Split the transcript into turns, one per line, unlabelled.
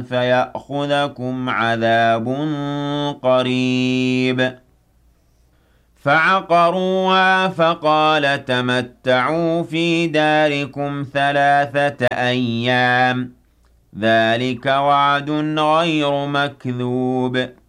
فيأخذكم عذاب قريب فعقروها فقال تمتعوا في داركم 3 أيام ذلك وعد غير مكذوب